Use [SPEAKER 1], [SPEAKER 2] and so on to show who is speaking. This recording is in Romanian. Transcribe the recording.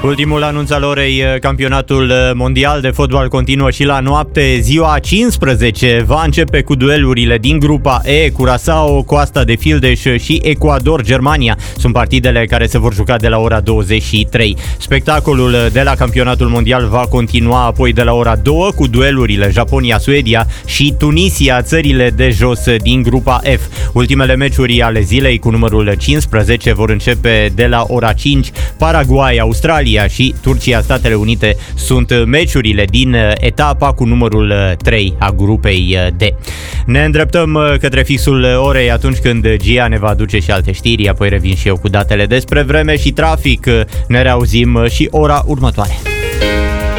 [SPEAKER 1] Ultimul anunț al orei, campionatul mondial de fotbal continuă și la noapte. Ziua 15 va începe cu duelurile din grupa E, Curaçao, Coasta de Fildeș și Ecuador-Germania. Sunt partidele care se vor juca de la ora 23. Spectacolul de la campionatul mondial va continua apoi de la ora 2 cu duelurile Japonia-Suedia și Tunisia, țările de jos din grupa F. Ultimele meciuri ale zilei cu numărul 15 vor începe de la ora 5. Paraguay, Australia și Turcia, Statele Unite sunt meciurile din etapa cu numărul 3 a grupei D. Ne îndreptăm către fixul orei atunci când Gia ne va aduce și alte știri, apoi revin și eu cu datele despre vreme și trafic. Ne reauzim și ora următoare.